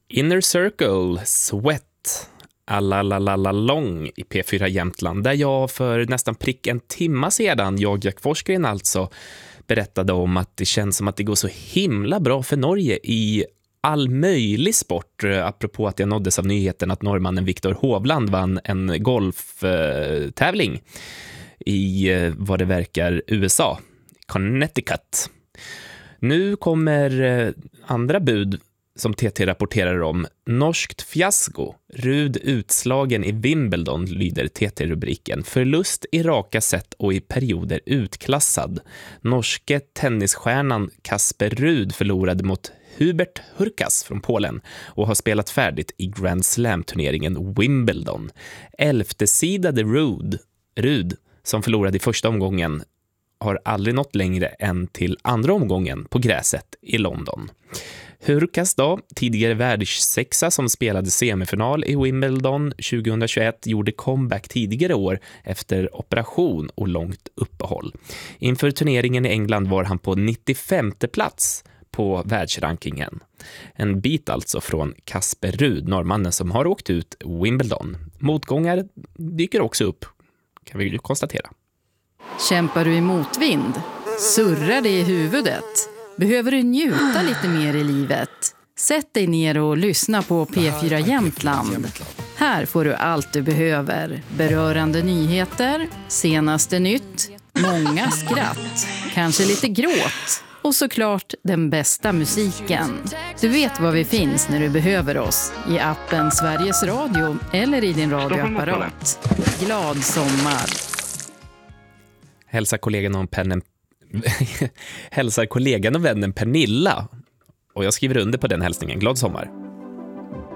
Inner Circle, Sweat, Allalalala-lång i P4 Jämtland, där jag för nästan prick en timma sedan, Jack Forsgren alltså, berättade om att det känns som att det går så himla bra för Norge i all möjlig sport, apropå att jag nåddes av nyheten att norrmannen Viktor Hovland vann en golftävling i vad det verkar USA, Connecticut. Nu kommer andra bud som TT rapporterar om. Norskt fiasko. Rud utslagen i Wimbledon, lyder TT-rubriken. Förlust i raka set och i perioder utklassad. Norske tennisstjärnan Kasper Rud förlorade mot Hubert Hurkacz från Polen och har spelat färdigt i Grand Slam-turneringen Wimbledon. 11-sidade Rud, som förlorade i första omgången, har aldrig nått längre än till andra omgången på gräset i London. Hurkacz då, tidigare världssexa som spelade semifinal i Wimbledon 2021, gjorde comeback tidigare år efter operation och långt uppehåll. Inför turneringen i England var han på 95:e plats på världsrankingen. En bit alltså från Kasper Rud, norrmannen som har åkt ut Wimbledon. Motgångar dyker också upp, kan vi konstatera. Kämpar du i motvind? Surrar det i huvudet? Behöver du njuta lite mer i livet? Sätt dig ner och lyssna på P4 Jämtland. Här får du allt du behöver. Berörande nyheter, senaste nytt, många skratt, kanske lite gråt och såklart den bästa musiken. Du vet var vi finns när du behöver oss. I appen Sveriges Radio eller i din radioapparat. Glad sommar! Hälsar kollegan och vännen Pernilla. Och jag skriver under på den hälsningen. Glad sommar!